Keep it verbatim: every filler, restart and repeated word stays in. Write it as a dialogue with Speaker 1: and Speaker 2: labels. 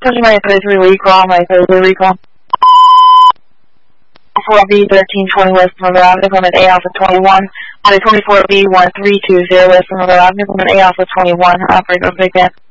Speaker 1: Touching my thirty-three recall, my thirty-three recall. four B thirteen twenty West Mother Avenue, from an A Alpha twenty-one. On a twenty-four B one three two zero West Mother Avenue, from an A Alpha twenty-one. Operator, big band.